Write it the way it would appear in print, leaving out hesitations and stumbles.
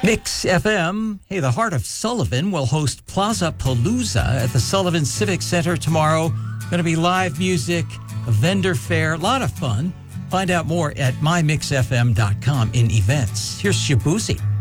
Mix FM. Hey, the Heart of Sullivan will host Plaza Palooza at the Sullivan Civic Center tomorrow. Going to be live music, a vendor fair, a lot of fun. Find out more at mymixfm.com in events. Here's Shabuzi.